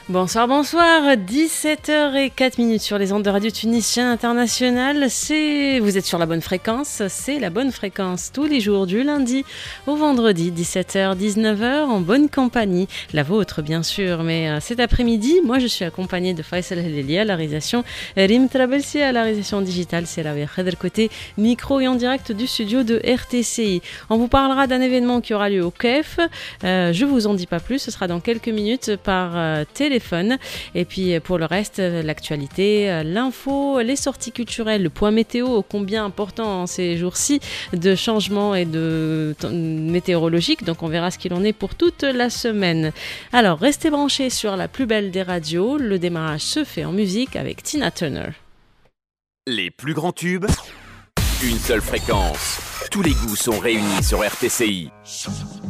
Bonsoir, bonsoir, 17h04 sur les ondes de Radio Tunisien International. Vous êtes sur la bonne fréquence, c'est la bonne fréquence tous les jours du lundi au vendredi, 17h, 19h, en bonne compagnie, la vôtre bien sûr. Mais cet après-midi, moi je suis accompagnée de Faisal Heleli à la réalisation, Rim Trabelsi à la réalisation digitale, c'est la Khader côté micro et en direct du studio de RTCI. On vous parlera d'un événement qui aura lieu au KEF, je vous en dis pas plus, ce sera dans quelques minutes par téléphone. Et puis pour le reste, l'actualité, l'info, les sorties culturelles, le point météo, combien important en ces jours-ci de changements et de météorologiques. Donc on verra ce qu'il en est pour toute la semaine. Alors restez branchés sur la plus belle des radios. Le démarrage se fait en musique avec Tina Turner. Les plus grands tubes, une seule fréquence. Tous les goûts sont réunis sur RTCI.